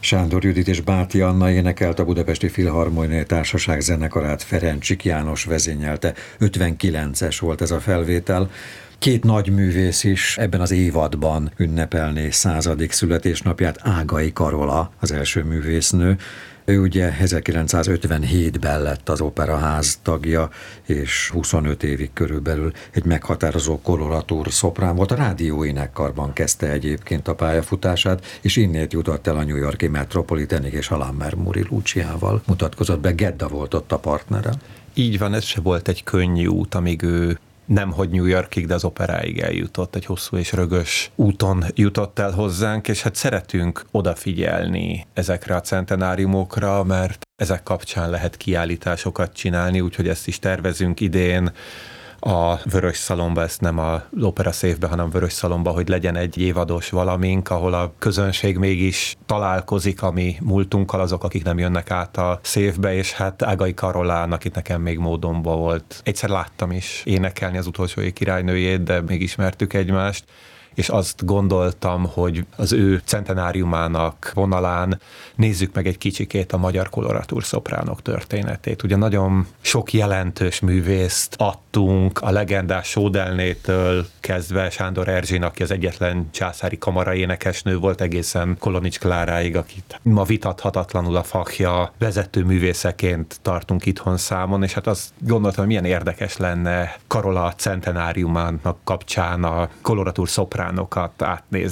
Sándor Judit és Báti Anna énekelt, a Budapesti Filharmonia Társaság zenekarát Ferencsik János vezényelte. 59-es volt ez a felvétel. Két nagy művész is ebben az évadban ünnepelné 100. születésnapját. Ágai Karola, az első művésznő. Ő ugye 1957-ben lett az Operaház tagja, és 25 évig körülbelül egy meghatározó koloratúr szoprán volt. A rádióénekkarban kezdte egyébként a pályafutását, és innét jutott el a New York-i Metropolitanig, és a Lammermoor-i Luciával mutatkozott be. Gedda volt ott a partnere. Így van, ez se volt egy könnyű út, amíg ő nemhogy New Yorkig, de az operáig eljutott, egy hosszú és rögös úton jutott el hozzánk, és hát szeretünk odafigyelni ezekre a centenáriumokra, mert ezek kapcsán lehet kiállításokat csinálni, úgyhogy ezt is tervezünk idén a Vörös Szalonba, ezt nem az Opera Széfbe, hanem Vörös Szalonba, hogy legyen egy évados valamink, ahol a közönség mégis találkozik a mi múltunkkal, azok, akik nem jönnek át a Széfbe, és hát Ágai Karolának itt nekem még módomba volt. Egyszer láttam is énekelni az Utolsó Jég királynőjét, de még ismertük egymást, és azt gondoltam, hogy az ő centenáriumának vonalán nézzük meg egy kicsikét a magyar koloratúr szopránok történetét. Ugye nagyon sok jelentős művészt adtunk, a legendás Sódelnétől kezdve Sándor Erzsin, aki az egyetlen császári kamara énekesnő volt, egészen Kolonics Kláráig, akit ma vitathatatlanul a Fachja vezető művészeként tartunk itthon számon, és hát azt gondoltam, hogy milyen érdekes lenne Karola centenáriumának kapcsán a koloratúr szopránokat átnézni.